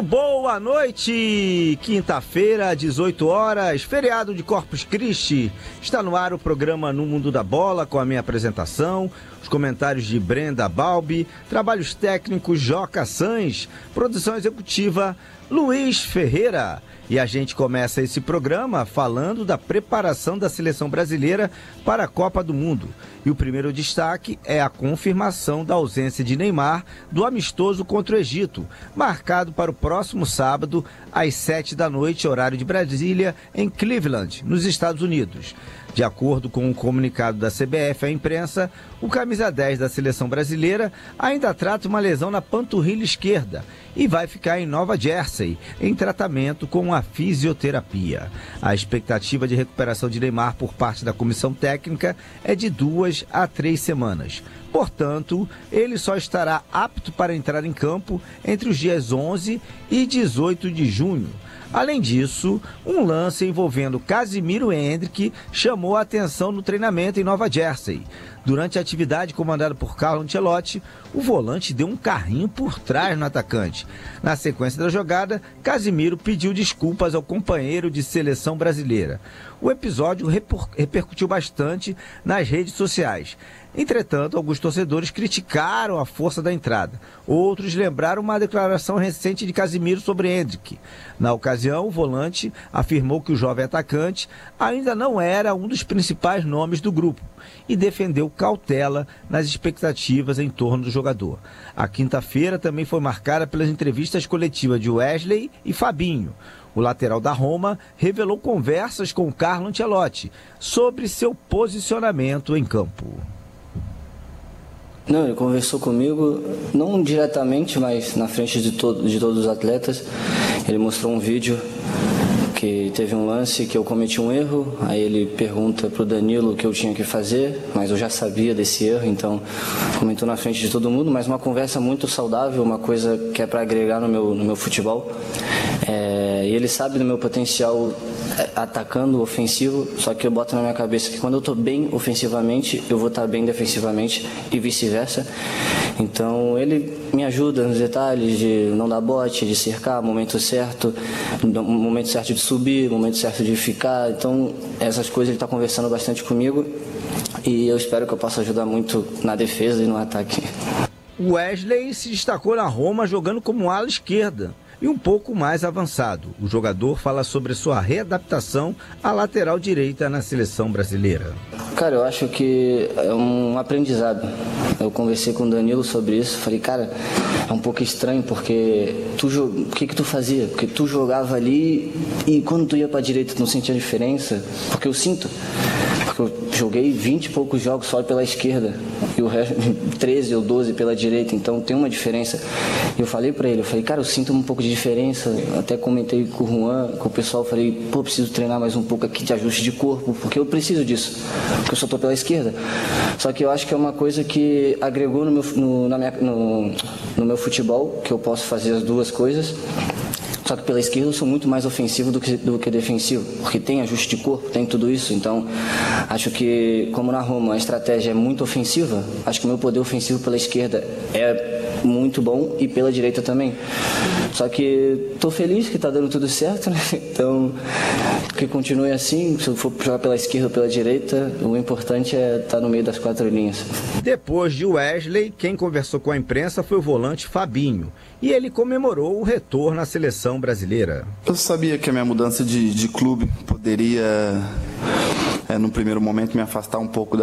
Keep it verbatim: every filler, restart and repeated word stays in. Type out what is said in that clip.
boa noite! Quinta-feira, dezoito horas, feriado de Corpus Christi. Está no ar o programa No Mundo da Bola, com a minha apresentação, os comentários de Brenda Balbi, trabalhos técnicos Joca Sans, produção executiva Luiz Ferreira. E a gente começa esse programa falando da preparação da seleção brasileira para a Copa do Mundo. E o primeiro destaque é a confirmação da ausência de Neymar do amistoso contra o Egito, marcado para o próximo sábado, às sete da noite, horário de Brasília, em Cleveland, nos Estados Unidos. De acordo com um comunicado da C B F à imprensa, o camisa dez da seleção brasileira ainda trata uma lesão na panturrilha esquerda e vai ficar em Nova Jersey, em tratamento com a fisioterapia. A expectativa de recuperação de Neymar por parte da comissão técnica é de duas a três semanas. Portanto, ele só estará apto para entrar em campo entre os dias onze e dezoito de junho. Além disso, um lance envolvendo Casemiro e Endrick chamou a atenção no treinamento em Nova Jersey. Durante a atividade comandada por Carlo Ancelotti, o volante deu um carrinho por trás no atacante. Na sequência da jogada, Casemiro pediu desculpas ao companheiro de seleção brasileira. O episódio reper- repercutiu bastante nas redes sociais. Entretanto, alguns torcedores criticaram a força da entrada. Outros lembraram uma declaração recente de Casemiro sobre Endrick. Na ocasião, o volante afirmou que o jovem atacante ainda não era um dos principais nomes do grupo e defendeu cautela nas expectativas em torno do jogador. A quinta-feira também foi marcada pelas entrevistas coletivas de Wesley e Fabinho. O lateral da Roma revelou conversas com Carlo Ancelotti sobre seu posicionamento em campo. Não, ele conversou comigo, não diretamente, mas na frente de, todo, de todos os atletas. Ele mostrou um vídeo que teve um lance que eu cometi um erro, aí ele pergunta para o Danilo o que eu tinha que fazer, mas eu já sabia desse erro, então comentou na frente de todo mundo, mas uma conversa muito saudável, uma coisa que é para agregar no meu, no meu futebol. É, e ele sabe do meu potencial atacando, ofensivo, só que eu boto na minha cabeça que quando eu estou bem ofensivamente, eu vou estar bem defensivamente e vice-versa. Então ele me ajuda nos detalhes de não dar bote, de cercar, momento certo, momento certo de subir, momento certo de ficar. Então essas coisas ele está conversando bastante comigo e eu espero que eu possa ajudar muito na defesa e no ataque. Wesley se destacou na Roma jogando como ala esquerda e um pouco mais avançado. O jogador fala sobre sua readaptação à lateral direita na seleção brasileira. Cara, eu acho que é um aprendizado. Eu conversei com o Danilo sobre isso. Falei, cara, é um pouco estranho porque tu, o que que tu fazia? Porque tu jogava ali e quando tu ia pra direita tu não sentia diferença? Porque eu sinto. Porque eu joguei vinte e poucos jogos só pela esquerda e o resto, treze ou doze pela direita, então tem uma diferença. E eu falei pra ele, eu falei, cara, eu sinto um pouco de diferença. Até comentei com o Juan, com o pessoal, falei, pô, preciso treinar mais um pouco aqui de ajuste de corpo, porque eu preciso disso, porque eu só tô pela esquerda. Só que eu acho que é uma coisa que agregou no meu, no, na minha, no, no meu futebol, que eu posso fazer as duas coisas. Só que pela esquerda eu sou muito mais ofensivo do que, do que defensivo, porque tem ajuste de corpo, tem tudo isso. Então, acho que, como na Roma a estratégia é muito ofensiva, acho que o meu poder ofensivo pela esquerda é muito bom e pela direita também. Só que tô feliz que tá dando tudo certo, né? Então, que continue assim. Se eu for jogar pela esquerda ou pela direita, o importante é estar no meio das quatro linhas. Depois de Wesley, quem conversou com a imprensa foi o volante Fabinho. E ele comemorou o retorno à seleção brasileira. Eu sabia que a minha mudança de, de clube poderia, é, no primeiro momento, me afastar um pouco da